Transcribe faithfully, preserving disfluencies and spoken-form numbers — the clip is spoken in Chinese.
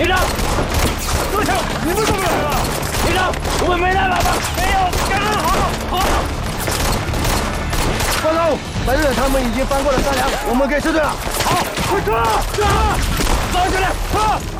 连长，多少？你们怎么来了？连长，我们没带喇叭。没有，刚刚好。好。报告，白日他们已经翻过了山梁，我们可以撤退了。好，快撤！撤！走起来，撤！